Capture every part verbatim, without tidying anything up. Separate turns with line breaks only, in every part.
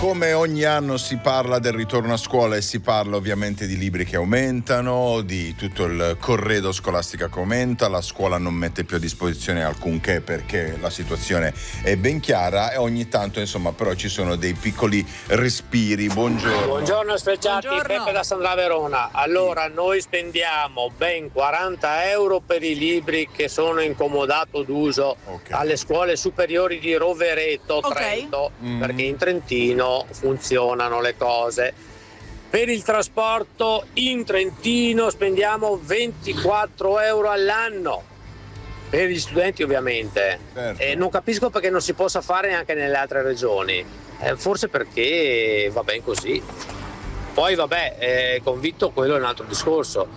Come ogni anno si parla del ritorno a scuola e si parla ovviamente di libri che aumentano, di tutto il corredo scolastico che aumenta, la scuola non mette più a disposizione alcunché perché la situazione è ben chiara e ogni tanto insomma però ci sono dei piccoli respiri. Buongiorno.
Buongiorno Speciati,
Buongiorno.
Peppe da Sandra Verona. Allora noi spendiamo ben quaranta euro per i libri che sono in comodato d'uso
Okay.
alle scuole superiori di Rovereto,
Ok.
Trento,
Mm.
perché in Trentino funzionano le cose. Per il trasporto in Trentino spendiamo ventiquattro euro all'anno, per gli studenti ovviamente.
Certo.
E non capisco perché non si possa fare neanche nelle altre regioni. Eh, forse perché va ben così. Poi vabbè, eh, convinto quello è un altro discorso.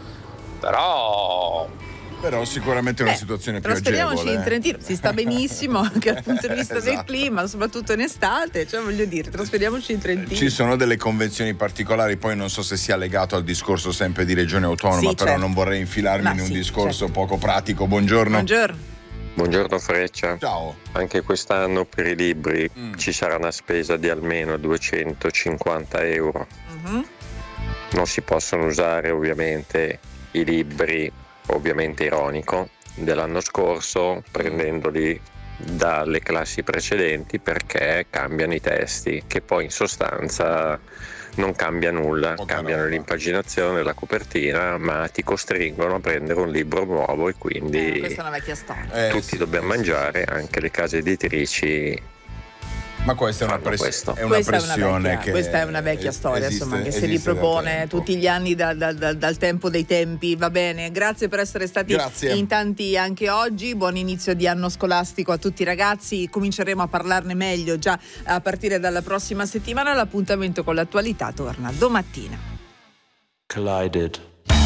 Però
Però sicuramente è una
Eh,
situazione più
trasferiamoci
agevole.
in Trentino, si sta benissimo anche dal punto di vista del
Esatto.
clima, soprattutto in estate, cioè voglio dire, trasferiamoci in Trentino.
Ci sono delle convenzioni particolari, poi non so se sia legato al discorso sempre di regione autonoma,
Sì,
però
certo.
non vorrei infilarmi
Ma
in un
sì,
discorso
certo.
poco pratico. Buongiorno.
Buongiorno.
Buongiorno Freccia.
Ciao.
Anche quest'anno per i libri
Mm.
ci sarà una spesa di almeno duecentocinquanta euro.
Mhm.
Non si possono usare ovviamente i libri, ovviamente ironico, dell'anno scorso prendendoli dalle classi precedenti perché cambiano i testi, che poi in sostanza non cambia nulla,
Poca
cambiano
roba.
l'impaginazione, la copertina, ma ti costringono a prendere un libro nuovo e quindi
Eh, questa è una vecchia storia.
Eh,
tutti
sì,
dobbiamo
sì,
mangiare,
sì, sì.
anche le case editrici.
Ma questa è una,
Fanno
press-
questo.
è una
Questa è una
pressione
vecchia-
che
questa è una vecchia
es-
storia,
esiste-
insomma, che si
esiste da
ripropone
tempo.
tutti gli anni dal, dal- dal- dal tempo dei tempi. Va bene, grazie per essere stati
Grazie.
in tanti anche oggi. Buon inizio di anno scolastico a tutti i ragazzi. Cominceremo a parlarne meglio già a partire dalla prossima settimana. L'appuntamento con l'attualità torna domattina.
Collided.